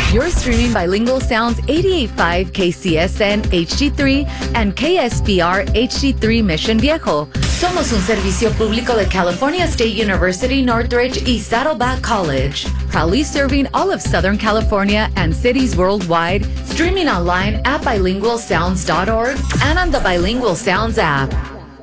You're streaming Bilingual Sounds 88.5 KCSN HD3 and KSBR HD3 Mission Viejo. Somos un servicio público de California State University, Northridge y Saddleback College. Proudly serving all of Southern California and cities worldwide. Streaming online at bilingualsounds.org and on the Bilingual Sounds app.